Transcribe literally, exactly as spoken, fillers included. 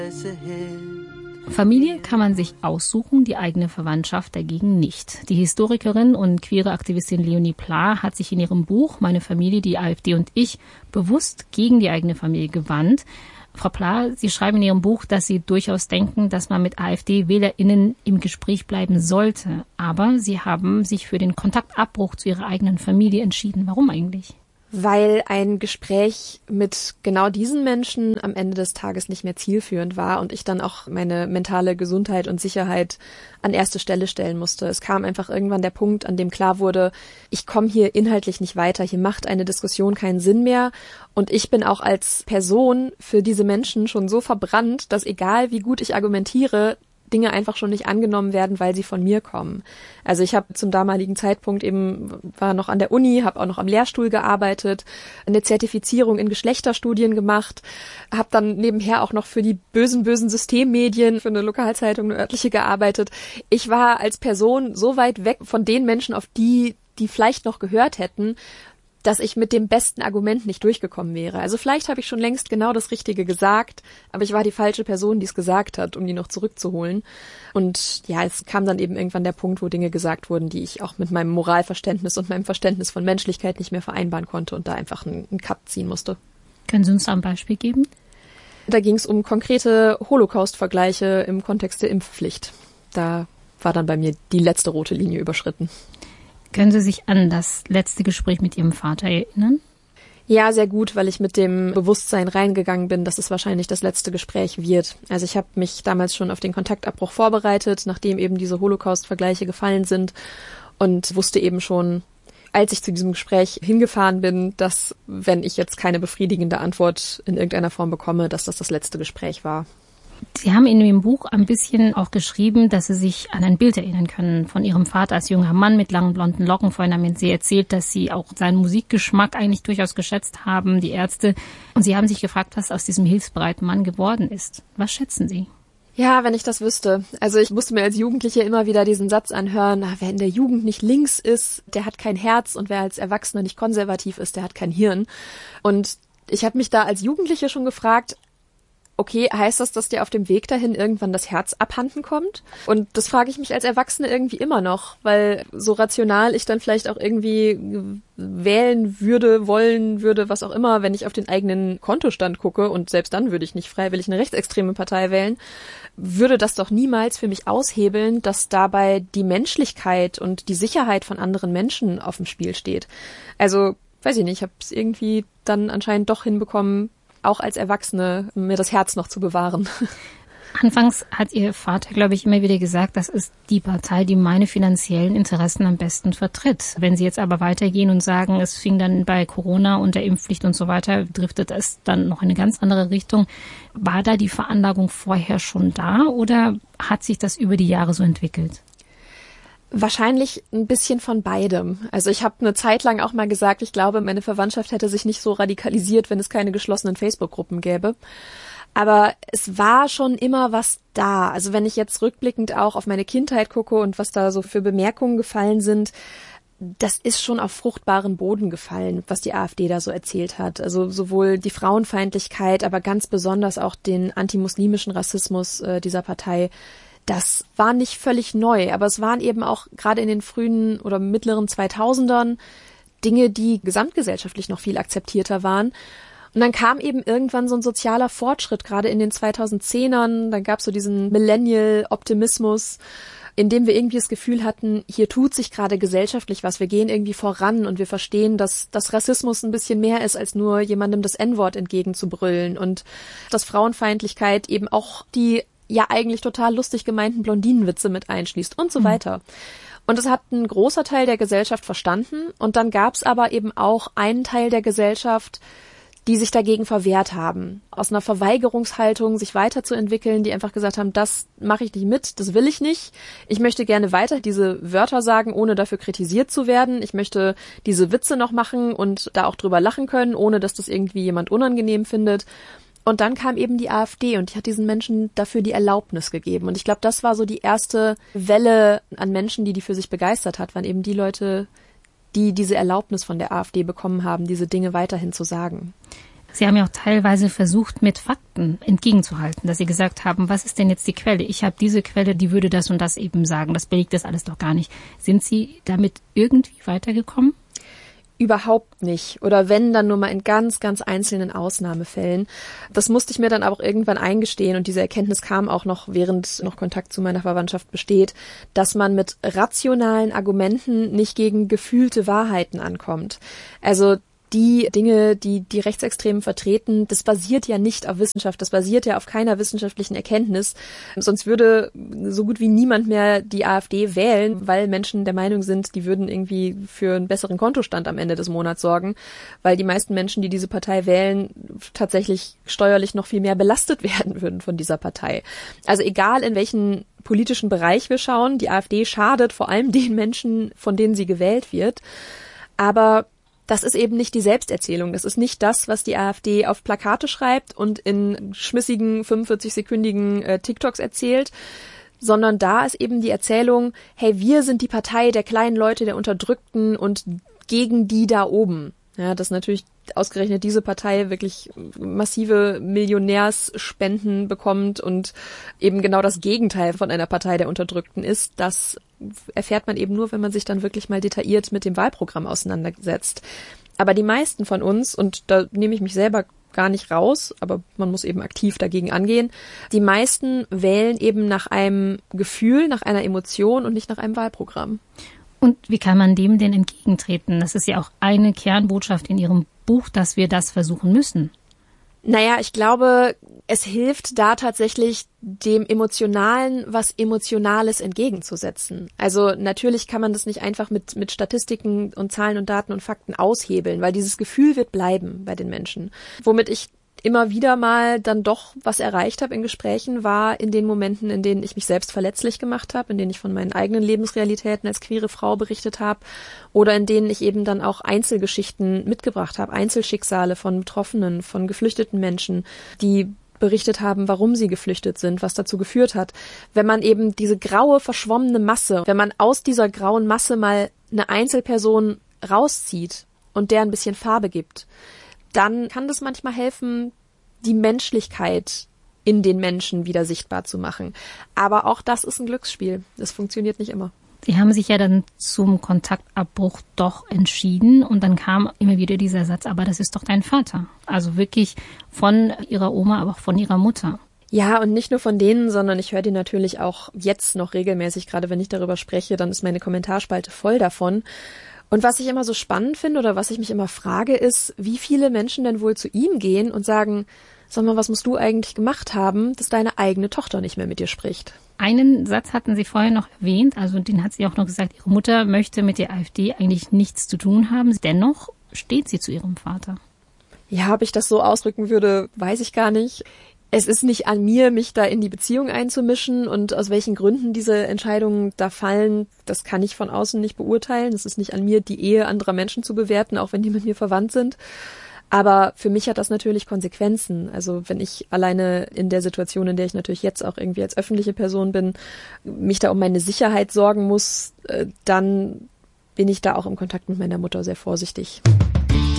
Familie kann man sich aussuchen, die eigene Verwandtschaft dagegen nicht. Die Historikerin und queere Aktivistin Leonie Pla hat sich in ihrem Buch »Meine Familie, die AfD und ich« bewusst gegen die eigene Familie gewandt. Frau Pla, Sie schreiben in Ihrem Buch, dass Sie durchaus denken, dass man mit AfD-WählerInnen im Gespräch bleiben sollte. Aber Sie haben sich für den Kontaktabbruch zu Ihrer eigenen Familie entschieden. Warum eigentlich? Weil ein Gespräch mit genau diesen Menschen am Ende des Tages nicht mehr zielführend war und ich dann auch meine mentale Gesundheit und Sicherheit an erste Stelle stellen musste. Es kam einfach irgendwann der Punkt, an dem klar wurde, ich komme hier inhaltlich nicht weiter, hier macht eine Diskussion keinen Sinn mehr und ich bin auch als Person für diese Menschen schon so verbrannt, dass egal wie gut ich argumentiere, Dinge einfach schon nicht angenommen werden, weil sie von mir kommen. Also ich habe zum damaligen Zeitpunkt eben, war noch an der Uni, habe auch noch am Lehrstuhl gearbeitet, eine Zertifizierung in Geschlechterstudien gemacht, habe dann nebenher auch noch für die bösen, bösen Systemmedien, für eine Lokalzeitung, eine örtliche gearbeitet. Ich war als Person so weit weg von den Menschen, auf die, die vielleicht noch gehört hätten, dass ich mit dem besten Argument nicht durchgekommen wäre. Also vielleicht habe ich schon längst genau das Richtige gesagt, aber ich war die falsche Person, die es gesagt hat, um die noch zurückzuholen. Und ja, es kam dann eben irgendwann der Punkt, wo Dinge gesagt wurden, die ich auch mit meinem Moralverständnis und meinem Verständnis von Menschlichkeit nicht mehr vereinbaren konnte und da einfach einen, einen Cut ziehen musste. Können Sie uns da ein Beispiel geben? Da ging es um konkrete Holocaust-Vergleiche im Kontext der Impfpflicht. Da war dann bei mir die letzte rote Linie überschritten. Können Sie sich an das letzte Gespräch mit Ihrem Vater erinnern? Ja, sehr gut, weil ich mit dem Bewusstsein reingegangen bin, dass es wahrscheinlich das letzte Gespräch wird. Also ich habe mich damals schon auf den Kontaktabbruch vorbereitet, nachdem eben diese Holocaust-Vergleiche gefallen sind und wusste eben schon, als ich zu diesem Gespräch hingefahren bin, dass, wenn ich jetzt keine befriedigende Antwort in irgendeiner Form bekomme, dass das das letzte Gespräch war. Sie haben in Ihrem Buch ein bisschen auch geschrieben, dass Sie sich an ein Bild erinnern können von Ihrem Vater als junger Mann mit langen blonden Locken. Vorhin haben Sie erzählt, dass Sie auch seinen Musikgeschmack eigentlich durchaus geschätzt haben, die Ärzte. Und Sie haben sich gefragt, was aus diesem hilfsbereiten Mann geworden ist. Was schätzen Sie? Ja, wenn ich das wüsste. Also ich musste mir als Jugendliche immer wieder diesen Satz anhören, wer in der Jugend nicht links ist, der hat kein Herz und wer als Erwachsener nicht konservativ ist, der hat kein Hirn. Und ich habe mich da als Jugendliche schon gefragt, okay, heißt das, dass dir auf dem Weg dahin irgendwann das Herz abhanden kommt? Und das frage ich mich als Erwachsene irgendwie immer noch, weil so rational ich dann vielleicht auch irgendwie wählen würde, wollen würde, was auch immer, wenn ich auf den eigenen Kontostand gucke und selbst dann würde ich nicht freiwillig eine rechtsextreme Partei wählen, würde das doch niemals für mich aushebeln, dass dabei die Menschlichkeit und die Sicherheit von anderen Menschen auf dem Spiel steht. Also, weiß ich nicht, ich habe es irgendwie dann anscheinend doch hinbekommen, auch als Erwachsene mir das Herz noch zu bewahren. Anfangs hat Ihr Vater, glaube ich, immer wieder gesagt, das ist die Partei, die meine finanziellen Interessen am besten vertritt. Wenn Sie jetzt aber weitergehen und sagen, es fing dann bei Corona und der Impfpflicht und so weiter, driftet es dann noch in eine ganz andere Richtung. War da die Veranlagung vorher schon da oder hat sich das über die Jahre so entwickelt? Wahrscheinlich ein bisschen von beidem. Also ich habe eine Zeit lang auch mal gesagt, ich glaube, meine Verwandtschaft hätte sich nicht so radikalisiert, wenn es keine geschlossenen Facebook-Gruppen gäbe. Aber es war schon immer was da. Also wenn ich jetzt rückblickend auch auf meine Kindheit gucke und was da so für Bemerkungen gefallen sind, das ist schon auf fruchtbaren Boden gefallen, was die AfD da so erzählt hat. Also sowohl die Frauenfeindlichkeit, aber ganz besonders auch den antimuslimischen Rassismus äh, dieser Partei. Das war nicht völlig neu, aber es waren eben auch gerade in den frühen oder mittleren zweitausendern Dinge, die gesamtgesellschaftlich noch viel akzeptierter waren. Und dann kam eben irgendwann so ein sozialer Fortschritt, gerade in den zweitausendzehnern. Dann gab es so diesen Millennial-Optimismus, in dem wir irgendwie das Gefühl hatten, hier tut sich gerade gesellschaftlich was. Wir gehen irgendwie voran und wir verstehen, dass, dass Rassismus ein bisschen mehr ist, als nur jemandem das En-Wort entgegenzubrüllen. Und dass Frauenfeindlichkeit eben auch die ja eigentlich total lustig gemeinten Blondinenwitze mit einschließt und so weiter. Und das hat ein großer Teil der Gesellschaft verstanden. Und dann gab es aber eben auch einen Teil der Gesellschaft, die sich dagegen verwehrt haben. Aus einer Verweigerungshaltung, sich weiterzuentwickeln, die einfach gesagt haben, das mache ich nicht mit, das will ich nicht. Ich möchte gerne weiter diese Wörter sagen, ohne dafür kritisiert zu werden. Ich möchte diese Witze noch machen und da auch drüber lachen können, ohne dass das irgendwie jemand unangenehm findet. Und dann kam eben die AfD und die hat diesen Menschen dafür die Erlaubnis gegeben. Und ich glaube, das war so die erste Welle an Menschen, die die für sich begeistert hat, waren eben die Leute, die diese Erlaubnis von der AfD bekommen haben, diese Dinge weiterhin zu sagen. Sie haben ja auch teilweise versucht, mit Fakten entgegenzuhalten, dass Sie gesagt haben, was ist denn jetzt die Quelle? Ich habe diese Quelle, die würde das und das eben sagen. Das belegt das alles doch gar nicht. Sind Sie damit irgendwie weitergekommen? Überhaupt nicht. Oder wenn, dann nur mal in ganz, ganz einzelnen Ausnahmefällen. Das musste ich mir dann aber auch irgendwann eingestehen und diese Erkenntnis kam auch noch, während noch Kontakt zu meiner Verwandtschaft besteht, dass man mit rationalen Argumenten nicht gegen gefühlte Wahrheiten ankommt. Also die Dinge, die die Rechtsextremen vertreten, das basiert ja nicht auf Wissenschaft, das basiert ja auf keiner wissenschaftlichen Erkenntnis. Sonst würde so gut wie niemand mehr die AfD wählen, weil Menschen der Meinung sind, die würden irgendwie für einen besseren Kontostand am Ende des Monats sorgen, weil die meisten Menschen, die diese Partei wählen, tatsächlich steuerlich noch viel mehr belastet werden würden von dieser Partei. Also egal in welchen politischen Bereich wir schauen, die AfD schadet vor allem den Menschen, von denen sie gewählt wird. Aber das ist eben nicht die Selbsterzählung. Das ist nicht das, was die AfD auf Plakate schreibt und in schmissigen fünfundvierzig-sekündigen äh, TikToks erzählt, sondern da ist eben die Erzählung, hey, wir sind die Partei der kleinen Leute, der Unterdrückten und gegen die da oben. Ja, dass natürlich ausgerechnet diese Partei wirklich massive Millionärsspenden bekommt und eben genau das Gegenteil von einer Partei der Unterdrückten ist, das erfährt man eben nur, wenn man sich dann wirklich mal detailliert mit dem Wahlprogramm auseinandersetzt. Aber die meisten von uns, und da nehme ich mich selber gar nicht raus, aber man muss eben aktiv dagegen angehen, die meisten wählen eben nach einem Gefühl, nach einer Emotion und nicht nach einem Wahlprogramm. Und wie kann man dem denn entgegentreten? Das ist ja auch eine Kernbotschaft in Ihrem Buch, dass wir das versuchen müssen. Naja, ich glaube, es hilft da tatsächlich dem Emotionalen was Emotionales entgegenzusetzen. Also natürlich kann man das nicht einfach mit mit Statistiken und Zahlen und Daten und Fakten aushebeln, weil dieses Gefühl wird bleiben bei den Menschen. Womit ich immer wieder mal dann doch was erreicht habe in Gesprächen, war in den Momenten, in denen ich mich selbst verletzlich gemacht habe, in denen ich von meinen eigenen Lebensrealitäten als queere Frau berichtet habe oder in denen ich eben dann auch Einzelgeschichten mitgebracht habe, Einzelschicksale von Betroffenen, von geflüchteten Menschen, die berichtet haben, warum sie geflüchtet sind, was dazu geführt hat. Wenn man eben diese graue, verschwommene Masse, wenn man aus dieser grauen Masse mal eine Einzelperson rauszieht und der ein bisschen Farbe gibt, dann kann das manchmal helfen, die Menschlichkeit in den Menschen wieder sichtbar zu machen. Aber auch das ist ein Glücksspiel. Das funktioniert nicht immer. Sie haben sich ja dann zum Kontaktabbruch doch entschieden und dann kam immer wieder dieser Satz, aber das ist doch dein Vater. Also wirklich von Ihrer Oma, aber auch von Ihrer Mutter. Ja, und nicht nur von denen, sondern ich höre die natürlich auch jetzt noch regelmäßig, gerade wenn ich darüber spreche, dann ist meine Kommentarspalte voll davon. Und was ich immer so spannend finde oder was ich mich immer frage, ist, wie viele Menschen denn wohl zu ihm gehen und sagen, sag mal, was musst du eigentlich gemacht haben, dass deine eigene Tochter nicht mehr mit dir spricht? Einen Satz hatten Sie vorher noch erwähnt, also den hat sie auch noch gesagt, Ihre Mutter möchte mit der AfD eigentlich nichts zu tun haben. Dennoch steht sie zu ihrem Vater. Ja, ob ich das so ausdrücken würde, weiß ich gar nicht. Es ist nicht an mir, mich da in die Beziehung einzumischen und aus welchen Gründen diese Entscheidungen da fallen, das kann ich von außen nicht beurteilen. Es ist nicht an mir, die Ehe anderer Menschen zu bewerten, auch wenn die mit mir verwandt sind. Aber für mich hat das natürlich Konsequenzen. Also wenn ich alleine in der Situation, in der ich natürlich jetzt auch irgendwie als öffentliche Person bin, mich da um meine Sicherheit sorgen muss, dann bin ich da auch im Kontakt mit meiner Mutter sehr vorsichtig.